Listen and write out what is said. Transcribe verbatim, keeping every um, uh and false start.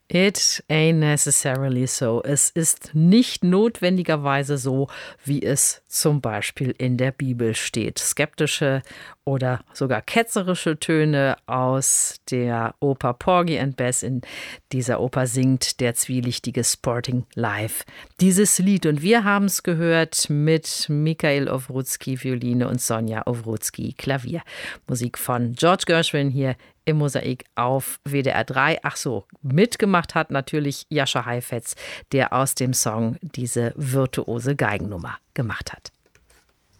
It ain't necessarily so. Es ist nicht notwendigerweise so, wie es zum Beispiel in der Bibel steht. Skeptische oder sogar ketzerische Töne aus der Oper Porgy and Bess. In dieser Oper singt der zwielichtige Sporting Live dieses Lied. Und wir haben es gehört mit Michael Owródzki Violine und Sonja Owródzki Klavier. Musik von George Gershwin hier im Mosaik auf W D R drei. Ach so, mitgemacht hat natürlich Jascha Heifetz, der aus dem Song diese virtuose Geigennummer gemacht hat.